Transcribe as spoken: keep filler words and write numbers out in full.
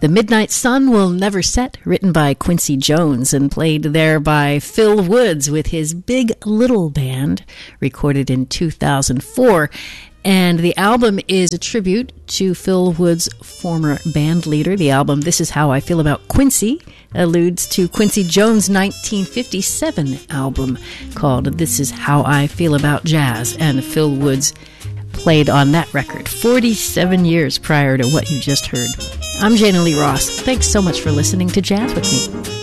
The Midnight Sun Will Never Set, written by Quincy Jones and played there by Phil Woods with his Big Little Band, recorded in two thousand four. And the album is a tribute to Phil Woods' former band leader. The album, This Is How I Feel About Quincy, alludes to Quincy Jones' nineteen fifty-seven album called This Is How I Feel About Jazz, and Phil Woods played on that record forty-seven years prior to what you just heard. I'm Jana Lee Ross. Thanks so much for listening to Jazz with me.